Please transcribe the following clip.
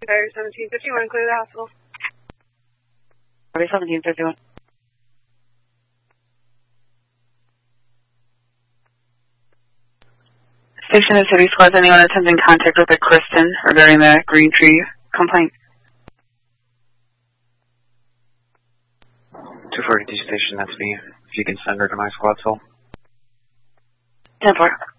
Diary 1751, clear the hospital. Diary 1751. Station and City Squad, anyone attempting contact with a Kristen regarding the Green Tree complaint? 242 Station, that's me. If you can send her to my squad cell. 10-4.